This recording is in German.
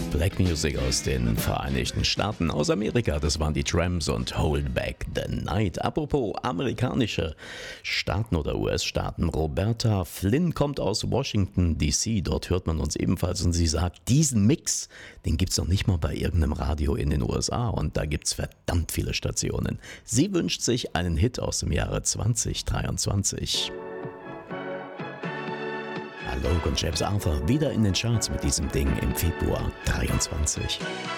Black Music aus den Vereinigten Staaten, aus Amerika. Das waren die Tramps und Hold Back the Night. Apropos amerikanische Staaten oder US-Staaten. Roberta Flynn kommt aus Washington, D.C. Dort hört man uns ebenfalls und sie sagt, diesen Mix, den gibt's noch nicht mal bei irgendeinem Radio in den USA und da gibt's verdammt viele Stationen. Sie wünscht sich einen Hit aus dem Jahre 2023. Alok und James Arthur wieder in den Charts mit diesem Ding im Februar 23.